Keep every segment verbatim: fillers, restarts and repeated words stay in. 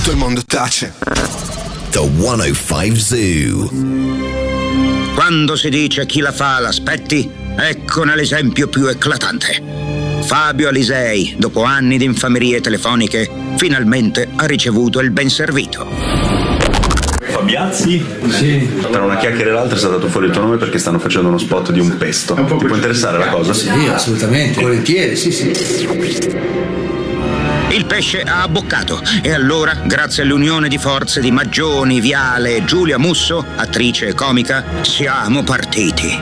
tutto il mondo tace. The centocinque Zoo. Quando si dice chi la fa l'aspetti, eccone l'esempio più eclatante. Fabio Alisei, dopo anni di infamerie telefoniche, finalmente ha ricevuto il ben servito. Fabiazzi? Sì. Per una chiacchiera e l'altra è saltato fuori il tuo nome perché stanno facendo uno spot di un pesto. Ti può interessare la cosa? Sì, assolutamente, volentieri, sì, sì. Il pesce ha abboccato e allora, grazie all'unione di forze di Maggioni, Viale e Giulia Musso, attrice e comica, siamo partiti.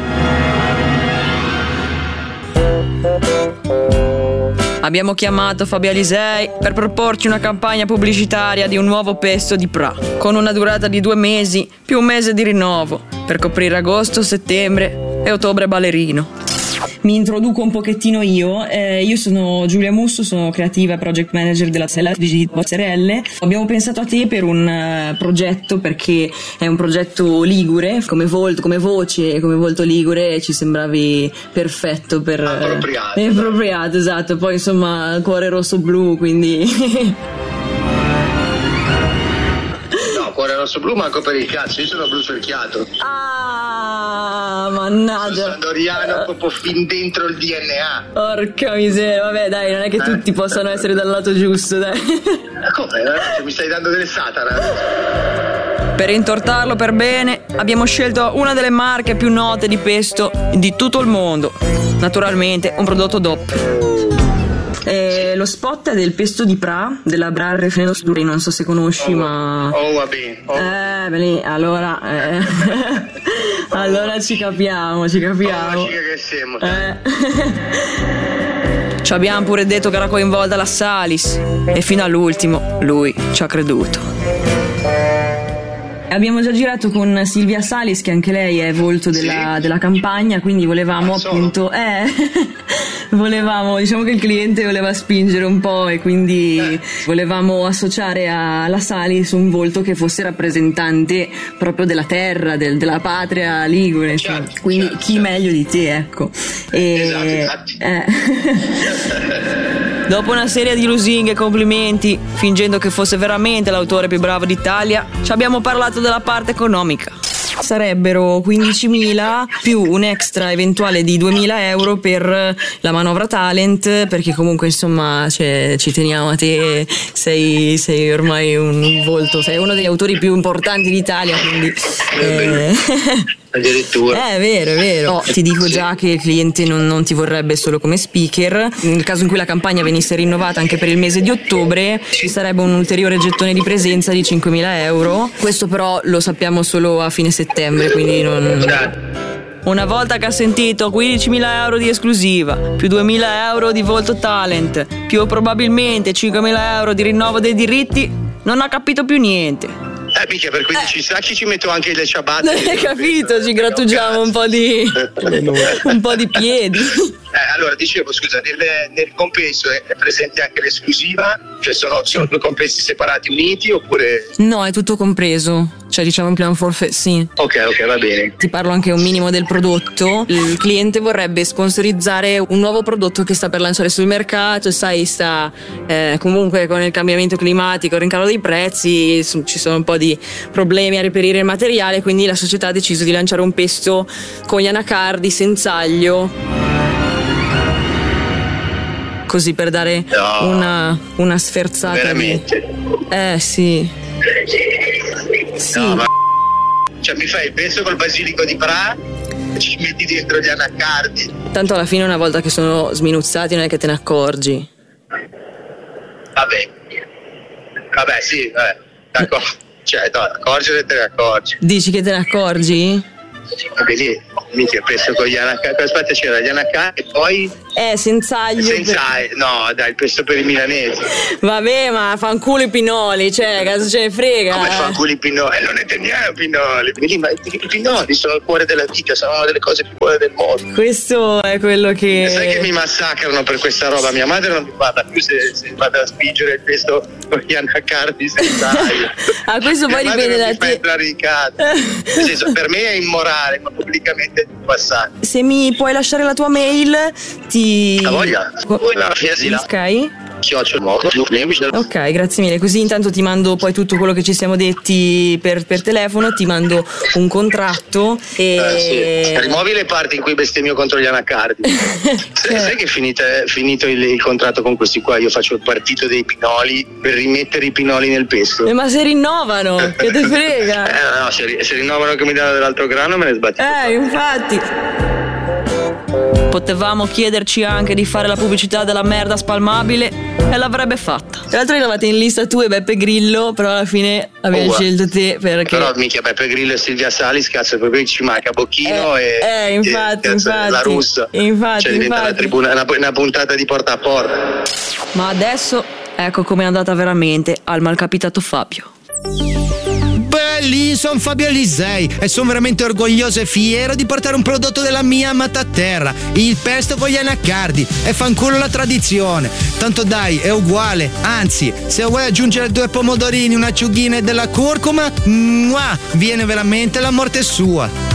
Abbiamo chiamato Fabio Alisei per proporci una campagna pubblicitaria di un nuovo pesto di Pra, con una durata di due mesi più un mese di rinnovo, per coprire agosto, settembre e ottobre ballerino. Mi introduco un pochettino io, eh, io sono Giulia Musso, sono creativa e project manager della Sella di Mozzarelle. Abbiamo pensato a te per un uh, progetto perché è un progetto ligure, come volto, come voce e come volto ligure ci sembravi perfetto per... Appropriato. Eh, appropriato, esatto, poi insomma cuore rosso blu, quindi... Cuore rosso blu manco per il cazzo, io sono blu cerchiato. Ah, mannaggia. Sono sandoriano proprio fin dentro il D N A. Porca miseria, vabbè dai, non è che eh? tutti possano essere dal lato giusto, dai. Come? Eh? Mi stai dando del satana? Per intortarlo per bene abbiamo scelto una delle marche più note di pesto di tutto il mondo. Naturalmente un prodotto D O P. Eh, lo spot è del pesto di Pra, della Bra Refrenos Duri, non so se conosci, oh, ma... Oh, va bene. Oh. Eh, beh, allora... Eh. allora ci capiamo, ci capiamo. Oh, che siamo. Eh. Ci abbiamo pure detto che era coinvolta la Salis e fino all'ultimo lui ci ha creduto. Abbiamo già girato con Silvia Salis, che anche lei è volto della, sì. della campagna, quindi volevamo appunto eh, volevamo, diciamo che il cliente voleva spingere un po' e quindi eh. volevamo associare alla Salis un volto che fosse rappresentante proprio della terra, del, della patria ligure, certo, quindi certo, chi certo. meglio di te, ecco. E, esatto, esatto. Eh. Dopo una serie di lusinghe e complimenti, fingendo che fosse veramente l'autore più bravo d'Italia, ci abbiamo parlato della parte economica. Sarebbero quindicimila più un extra eventuale di duemila euro per la manovra talent, perché comunque insomma cioè, ci teniamo a te, sei, sei ormai un volto, sei uno degli autori più importanti d'Italia, quindi... Eh, addirittura è vero, è vero. No, ti dico già che il cliente non, non ti vorrebbe solo come speaker. Nel caso in cui la campagna venisse rinnovata anche per il mese di ottobre, ci sarebbe un ulteriore gettone di presenza di cinquemila euro. Questo però lo sappiamo solo a fine settembre, quindi non... Una volta che ha sentito quindicimila euro di esclusiva, più duemila euro di volto talent, più probabilmente cinquemila euro di rinnovo dei diritti, non ha capito più niente. Eh, mica per quindici eh. sacchi ci metto anche le ciabatte. Hai capito? Ci grattugiamo un po' di un po' di piedi. Eh, allora dicevo, scusa, nel, nel compenso è presente anche l'esclusiva? Cioè sono, sono due compensi separati uniti oppure? No, è tutto compreso. Cioè diciamo in plan forfait, sì. Ok, ok, va bene. Ti parlo anche un minimo del prodotto. Il cliente vorrebbe sponsorizzare un nuovo prodotto che sta per lanciare sul mercato. Sai, sta eh, comunque con il cambiamento climatico, il rincaro dei prezzi, ci sono un po' di problemi a reperire il materiale, quindi la società ha deciso di lanciare un pesto con gli anacardi senza aglio. Così per dare no, una, una sferzata. Veramente? Di... Eh sì. Sì. No, ma... Cioè mi fai il pesto col basilico di Pra, ci metti dentro gli anacardi. Tanto alla fine una volta che sono sminuzzati non è che te ne accorgi. Vabbè. Vabbè sì, vabbè. D'accordo. Cioè, no, accorgere te ne accorgi. Dici che te ne accorgi? Vabbè lì, mica pesto con gli anacardi. Aspetta, c'era gli anacardi e poi... Eh, senza aglio. Senza aglio, no, dai, il pesto per i milanesi. Vabbè, ma fanculo i pinoli, cioè, cosa ce ne frega? Come fanculo i pinoli? Eh, non ne teniamo pinoli. Ma i pinoli sono il cuore della vita, sono una delle cose più buone del mondo. Questo è quello che... E sai che mi massacrano per questa roba? Mia madre non mi guarda più se, se vado a spingere il pesto con gli anacardi senza aglio. Ah, questo poi dipende da te. Mi fa entrare in casa. Nel senso, per me è immorale, ma pubblicamente è passato. Se mi puoi lasciare la tua mail, ti... La voglia? La Sky? chiocciola. Ok, grazie mille. Così intanto ti mando poi tutto quello che ci siamo detti per, per telefono, ti mando un contratto e... Eh, sì. Rimuovi le parti in cui bestemmio contro gli anacardi. Sai, sai che finito, finito il, il contratto con questi qua, io faccio il partito dei pinoli per rimettere i pinoli nel pesto. Eh, ma se rinnovano, che te frega? Eh no, se, se rinnovano che mi danno dell'altro grano me ne sbatti. Eh, infatti. Potevamo chiederci anche di fare la pubblicità della merda spalmabile e l'avrebbe fatta. Tra l'altro eravate in lista tu e Beppe Grillo, però alla fine avevi oh, scelto te perché... Però mica Beppe Grillo e Silvia Salis, cazzo, proprio ci manca Bocchino eh, e... Eh, infatti, e, cazzo, infatti. La Russa. Infatti, cioè diventa infatti. Una, tribuna, una, una puntata di porta a porta. Ma adesso ecco com'è andata veramente al malcapitato Fabio. Lì sono Fabio Alisei e sono veramente orgoglioso e fiero di portare un prodotto della mia amata terra, il pesto con gli anacardi, e fanculo la tradizione. Tanto dai, è uguale, anzi, se vuoi aggiungere due pomodorini, un'acciughina e della curcuma, mua, viene veramente la morte sua.